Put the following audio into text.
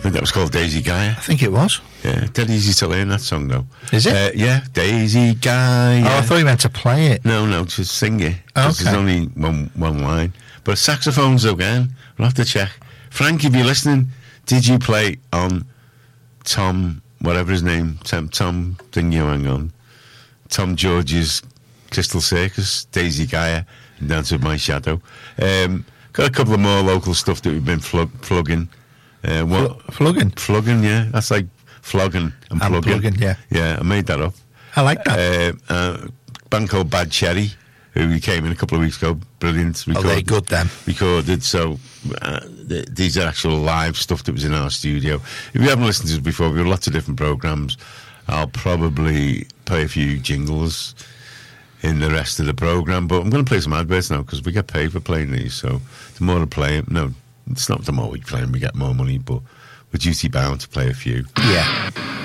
think that was called Daisy Gaia. I think it was. Yeah, dead easy to learn that song though. Is it? Yeah, Daisy Gaia. Oh, I thought you meant to play it. No, just sing it. 'Cause Okay. there's only one line. But saxophones again. We'll have to check. Frank, if you're listening, did you play on Tom, whatever his name, Tom George's Crystal Circus, Daisy Gaia, and Dance with My Shadow. Got a couple of more local stuff that we've been plugging. Flogging? Flogging, yeah. That's like flogging and plugging. Plugging, yeah. Yeah, I made that up. I like that. A band called Bad Cherry, who we came in a couple of weeks ago. Brilliant. Oh, they're good then. Recorded, so these are actual live stuff that was in our studio. If you haven't listened to us before, we've got lots of different programmes. I'll probably play a few jingles in the rest of the programme, but I'm going to play some adverts now because we get paid for playing these, so the more I play them, no, it's not the more we play them, we get more money, but we're duty bound to play a few. Yeah.